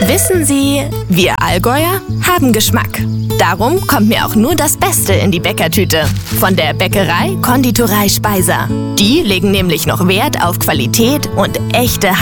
Wissen Sie, wir Allgäuer haben Geschmack. Darum kommt mir auch nur das Beste in die Bäckertüte. Von der Bäckerei Konditorei Speiser. Die legen nämlich noch Wert auf Qualität und echte